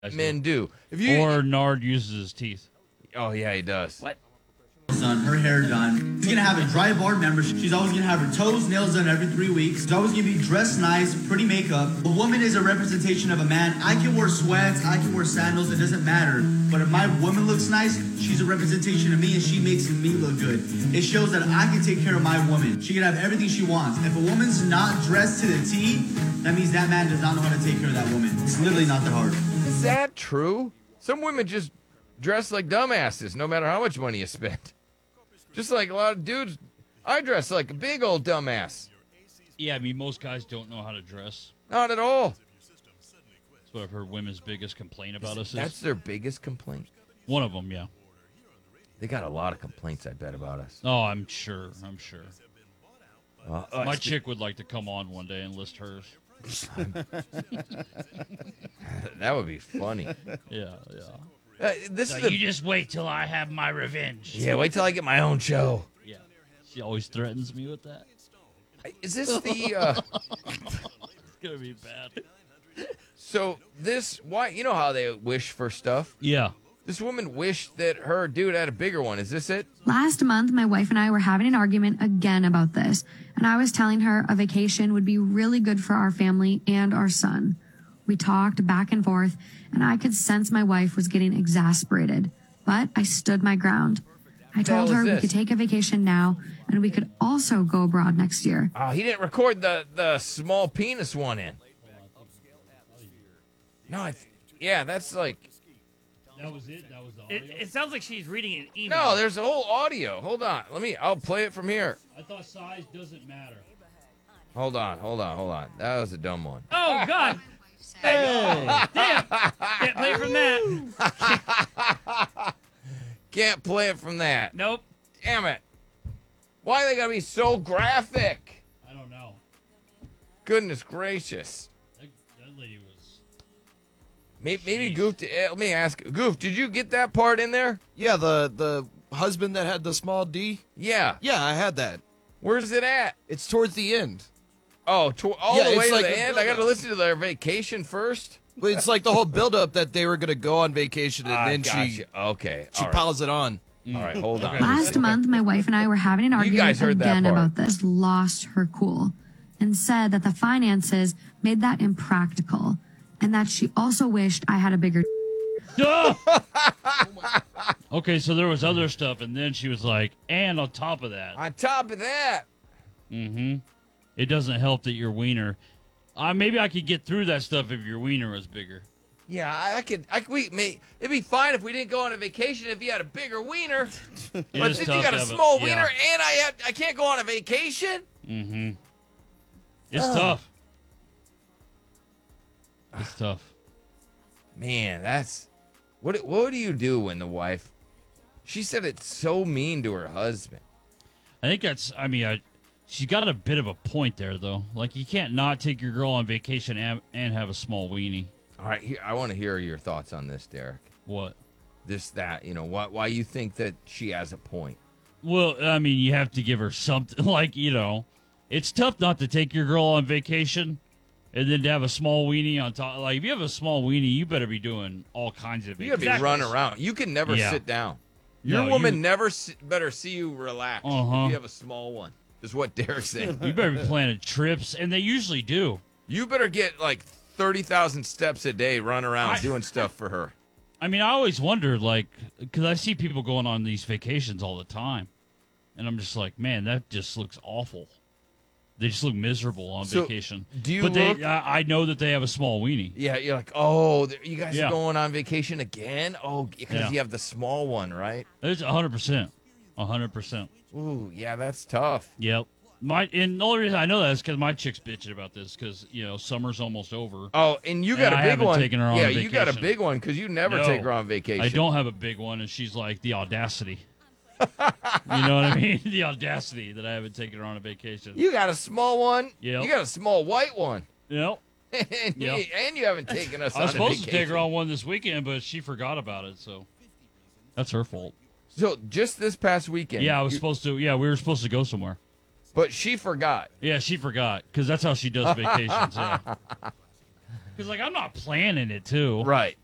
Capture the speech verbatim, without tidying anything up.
men do. If you or Nard uses his teeth. Oh yeah, he does. What? Son, her hair done. She's gonna have a dry bar membership. She's always gonna have her toes, nails done every three weeks. She's always gonna be dressed nice, pretty makeup. A woman is a representation of a man. I can wear sweats, I can wear sandals, it doesn't matter. But if my woman looks nice, she's a representation of me and she makes me look good. It shows that I can take care of my woman. She can have everything she wants. If a woman's not dressed to the T, that means that man does not know how to take care of that woman. It's literally not that hard. Is that true? Some women just dress like dumbasses no matter how much money you spend. Just like a lot of dudes, I dress like a big old dumbass. Yeah, I mean, most guys don't know how to dress. Not at all. That's what I've heard women's biggest complaint about us is. That's their biggest complaint? One of them, yeah. They got a lot of complaints, I bet, about us. Oh, I'm sure. I'm sure. Uh, uh, My chick would like to come on one day and list hers. That would be funny. Yeah, yeah. Uh, this so is the... You just wait till I have my revenge. Yeah, wait till I get my own show. Yeah. She always threatens me with that. Is this the... Uh... It's going to be bad. So this... why? You know how they wish for stuff? Yeah. This woman wished that her dude had a bigger one. Is this it? Last month, my wife and I were having an argument again about this, and I was telling her a vacation would be really good for our family and our son. We talked back and forth, and I could sense my wife was getting exasperated, but I stood my ground. I told her we could take a vacation now, and we could also go abroad next year. Oh, he didn't record the, the small penis one in. No, I th- yeah, that's like... That was it? That was the audio? It, it sounds like she's reading an email. No, there's a whole audio. Hold on. Let me, I'll play it from here. I thought size doesn't matter. Hold on, hold on, hold on. That was a dumb one. Oh, God. Hey. Damn. Can't play from that. Can't play it from that. Nope. Damn it. Why are they going to be so graphic? I don't know. Goodness gracious. That, that lady was... Maybe, maybe Goof, did, eh, let me ask. Goof, did you get that part in there? Yeah, the, the husband that had the small D? Yeah. Yeah, I had that. Where's it at? It's towards the end. Oh, to, all Yeah, the way it's to like the a end? I got to build-up. listen to their vacation first? But it's like the whole build-up that they were going to go on vacation, and Ah, then she gotcha. Okay. she all right. piles it on. All right, hold on. Last month, my wife and I were having an You argument guys heard that again part. about this. Lost her cool and said that the finances made that impractical and that she also wished I had a bigger. Okay, so there was other stuff, and then she was like, and on top of that. On top of that. Mm-hmm. It doesn't help that your wiener... Uh, maybe I could get through that stuff if your wiener was bigger. Yeah, I, I could. I could. We, may, it'd be fine if we didn't go on a vacation if you had a bigger wiener. It But is since tough you got to a have a- small yeah. wiener and I have, I can't go on a vacation. Mm-hmm. It's Ugh. tough. It's tough. Man, that's what. What do you do when the wife? She said it's so mean to her husband. I think that's, I mean, I, she got a bit of a point there, though. Like, you can't not take your girl on vacation and, and have a small weenie. All right, here, I want to hear your thoughts on this, Derek. What? This, that, you know, why, why you think that she has a point? Well, I mean, you have to give her something. Like, you know, it's tough not to take your girl on vacation and then to have a small weenie on top. Like, if you have a small weenie, you better be doing all kinds of You gotta be vacations. running around. You can never Yeah. sit down. Your No, woman you- never s better see you relax Uh-huh. if you have a small one. Is what Derek's saying. You better be planning trips, and they usually do. You better get like thirty thousand steps a day, run around I- doing stuff for her. I mean, I always wondered, like, because I see people going on these vacations all the time, and I'm just like, man, that just looks awful. They just look miserable on So, vacation. do you But look- they, I, I know that they have a small weenie. Yeah, you're like, oh, th- you guys Yeah. are going on vacation again? Oh, because Yeah. you have the small one, right? It's one hundred percent. one hundred percent. Ooh, yeah, that's tough. Yep. My and the only reason I know that is because my chick's bitching about this because you know summer's almost over. Oh, and you got And a I big haven't one. taken her on yeah, vacation. you got a big one because you never No, take her on vacation. I don't have a big one, and she's like the audacity. You know what I mean? The audacity that I haven't taken her on a vacation. You got a small one. Yep. You got a small white one. Yep. and, you, Yep. and you haven't taken us I on was a supposed vacation. to take her on one this weekend, but she forgot about it, so that's her fault. So just this past weekend. Yeah, I was you- supposed to. Yeah, we were supposed to go somewhere. But she forgot. Yeah, she forgot because that's how she does vacations. Yeah. Because like I'm not planning it too. Right.